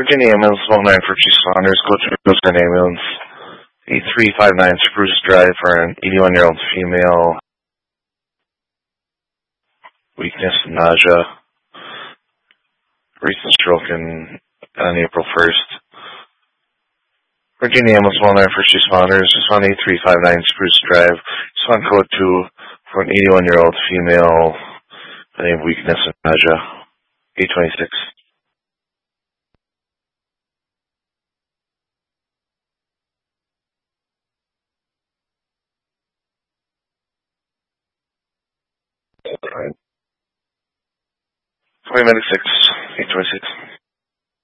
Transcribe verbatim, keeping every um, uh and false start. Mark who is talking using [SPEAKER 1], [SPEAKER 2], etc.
[SPEAKER 1] Virginia Ambulance, one nine for Chief Saunders, go to Coast Ambulance, eight three five nine Spruce Drive for an eighty-one-year-old female, weakness and nausea, recent stroke in, on April first. Virginia Ambulance, one nine for Chief Saunders, just on eight three five nine Spruce Drive, just on code two for an eighty-one-year-old female, I think weakness and nausea, eight twenty-six. Twenty minutes six, eight twenty six.